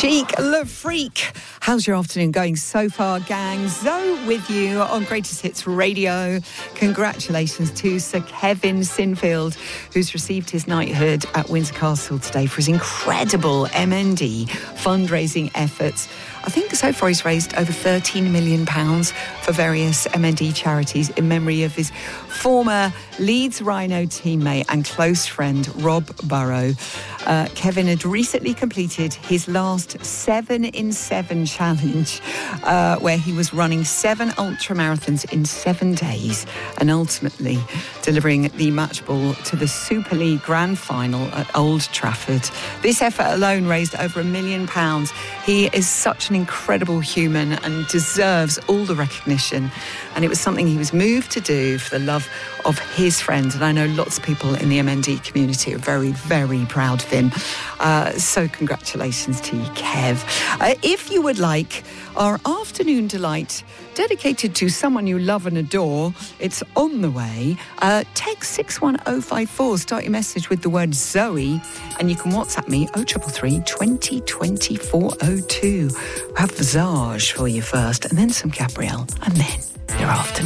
Chic, Le Freak. How's your afternoon going so far, gang? Zoe with you on Greatest Hits Radio. Congratulations to Sir Kevin Sinfield, who's received his knighthood at Windsor Castle today for his incredible MND fundraising efforts. I think so far he's raised over £13 million for various MND charities in memory of his former Leeds Rhino teammate and close friend, Rob Burrow. Kevin had recently completed his last 7 in 7 challenge, where he was running 7 ultramarathons in 7 days and ultimately delivering the match ball to the Super League Grand Final at Old Trafford. This effort alone raised over £1 million. He is such an incredible human and deserves all the recognition. And it was something he was moved to do for the love of his friends. And I know lots of people in the MND community are very, very proud of him. So congratulations to you, Kev. If you would like our afternoon delight dedicated to someone you love and adore, it's on the way. Text 61054, start your message with the word Zoe, and you can WhatsApp me 0333 20 20 402. We'll have Visage for you first, and then some Gabrielle, and then your afternoon.